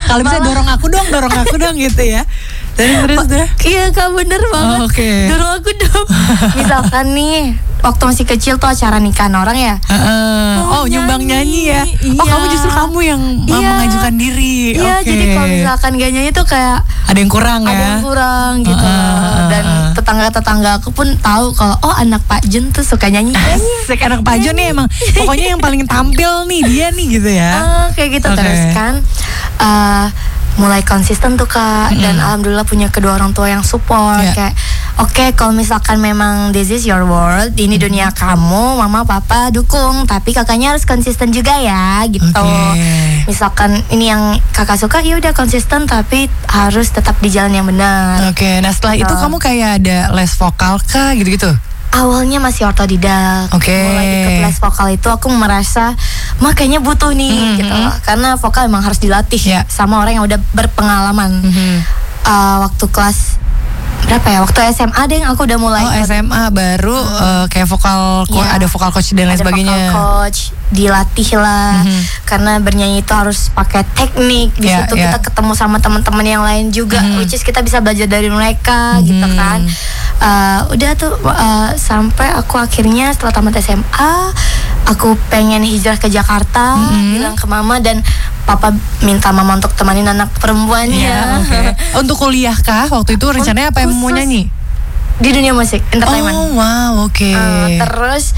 Kalau bisa dorong aku dong gitu ya. Terus deh. Iya Kak, bener banget. Oke. Dorong aku dong. Misalkan nih, waktu masih kecil tuh acara nikahan orang ya. Nyumbang nyanyi ya. Iya. Kamu justru yang mengajukan diri. Iya, Oke. jadi kalau misalkan gak nyanyi tuh kayak ada yang kurang ya. Ada yang kurang gitu. Dan tetangga-tetangga aku pun tahu kalau anak Pak Jun tuh suka nyanyi. Asik, anak Pak Jun nih emang pokoknya yang paling tampil nih dia nih gitu ya. Kayak gitu. Oke. Terus kan mulai konsisten tuh Kak. Dan alhamdulillah punya kedua orang tua yang support. Kayak oke, kalau misalkan memang this is your world, ini dunia kamu, mama papa dukung, tapi kakaknya harus konsisten juga ya gitu. Misalkan ini yang kakak suka, ya udah konsisten, tapi harus tetap di jalan yang benar. Oke, nah setelah itu kamu kayak ada les vokal kah gitu-gitu? Awalnya masih otodidak. Mulai ikut les vokal itu aku merasa makanya butuh nih gitu. Karena vokal emang harus dilatih sama orang yang udah berpengalaman. Waktu kelas berapa ya? Waktu SMA deh aku udah mulai. SMA baru kayak vokal ada vokal coach dan lain sebagainya. Ada vokal coach, dilatih lah. Karena bernyanyi itu harus pakai teknik. Di situ kita ketemu sama teman-teman yang lain juga, which is kita bisa belajar dari mereka gitu kan. Udah tuh sampai aku akhirnya setelah tamat SMA, aku pengen hijrah ke Jakarta, bilang ke mama dan papa minta mama untuk temanin anak perempuannya. Untuk kuliah kah? Waktu itu rencananya apa yang mau nyanyi? Di dunia musik, entertainment. Oh wow, oke. Terus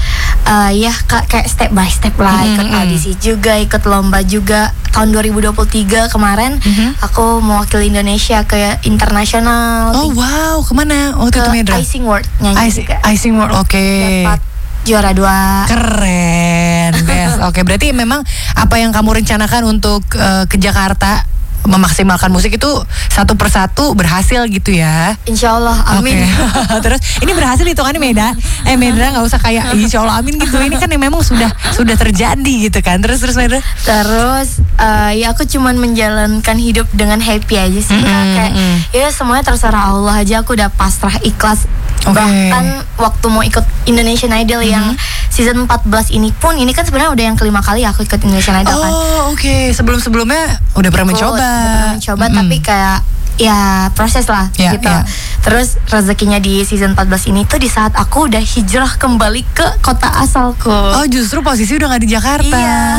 kayak step by step lah, ikut audisi juga, ikut lomba juga. Tahun 2023 kemarin aku mewakili Indonesia ke internasional. Oh wow, kemana? Waktu itu Medra? Icing World nyanyi juga. Icing World, oke. Dapat juara 2. Keren, best. Oke, berarti memang apa yang kamu rencanakan untuk ke Jakarta, memaksimalkan musik itu satu persatu berhasil gitu ya? Insya Allah, amin. Terus ini berhasil hitungannya Medra nggak usah kayak Insya Allah amin gitu. Ini kan yang memang sudah terjadi gitu kan. Terus Medra? Terus ya aku cuman menjalankan hidup dengan happy aja sih. Kayak ya semuanya terserah Allah aja. Aku udah pasrah, ikhlas. Bahkan waktu mau ikut Indonesian Idol yang season 14 ini pun, ini kan sebenarnya udah yang kelima kali aku ikut Indonesian Idol kan. Sebelum-sebelumnya udah pernah mencoba. Tapi kayak ya proses lah gitu. Terus rezekinya di season 14 ini tuh di saat aku udah hijrah kembali ke kota asalku. Oh, justru posisi udah gak di Jakarta.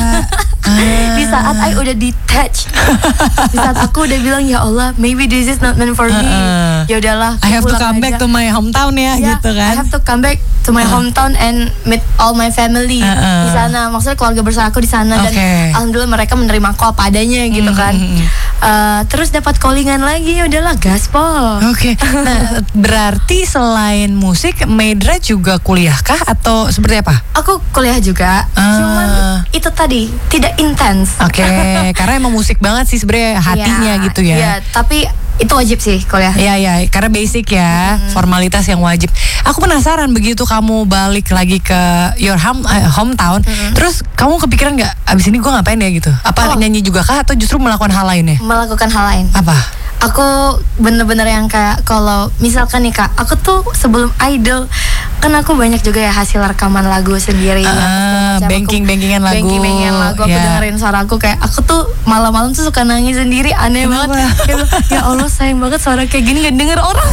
Di saat I udah detach. Di saat aku udah bilang ya Allah, maybe this is not meant for me. Ya udahlah, I have to come back to my hometown ya gitu kan. I have to come back to my hometown and meet all my family di sana. Maksudnya keluarga besar aku di sana dan alhamdulillah mereka menerima aku apa adanya gitu kan. Terus dapat callingan lagi, ya udahlah gaspol. Nah, berarti selain musik, Medra juga kuliah kah atau seperti apa? Aku kuliah juga, cuman itu tadi tidak intens. Karena emang musik banget sih sebenarnya hatinya gitu ya. Iya, tapi itu wajib sih kuliah. Iya, karena basic ya, formalitas yang wajib. Aku penasaran begitu kamu balik lagi ke your hometown, terus kamu kepikiran nggak abis ini gue ngapain ya gitu? Apa nyanyi juga kah atau justru melakukan hal lain ya? Melakukan hal lain. Apa? Aku bener-bener yang kayak kalau misalkan nih Kak, aku tuh sebelum idol kan aku banyak juga ya hasil rekaman lagu sendiri. Banking-bankingan lagu. Aku dengerin suara aku kayak aku tuh malam-malam tuh suka nangis sendiri, aneh banget. Ya Allah sayang banget suara kayak gini gak denger orang.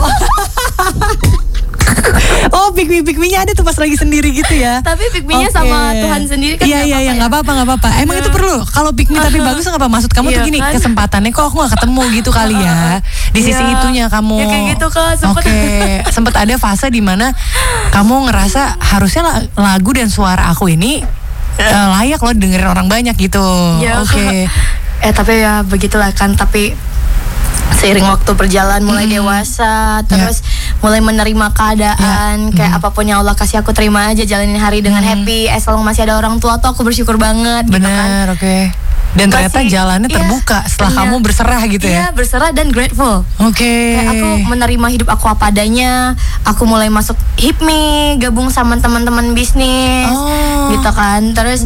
Oh, pick me-nya ada tuh pas lagi sendiri gitu ya. Tapi pick me-nya sama Tuhan sendiri kan. Iya, nggak apa-apa. Emang itu perlu. Kalau pick me tapi bagus nggak apa? Maksud kamu tuh gini, kesempatannya kok aku nggak ketemu gitu kali ya. Di sisi itunya kamu. Ya kayak gitu Kak. Sempet ada fase dimana kamu ngerasa harusnya lagu dan suara aku ini layak loh dengerin orang banyak gitu. Tapi ya begitulah kan. Tapi seiring waktu berjalan mulai dewasa, terus mulai menerima keadaan, kayak apapun yang Allah kasih aku terima aja, jalanin hari dengan happy. Selama masih ada orang tua tuh aku bersyukur banget. Bener, gitu kan. Dan ternyata jalannya terbuka setelah kamu berserah gitu ya. Iya, berserah dan grateful. Kayak aku menerima hidup aku apa adanya. Aku mulai masuk HIPMI, gabung sama teman-teman bisnis gitu kan. Terus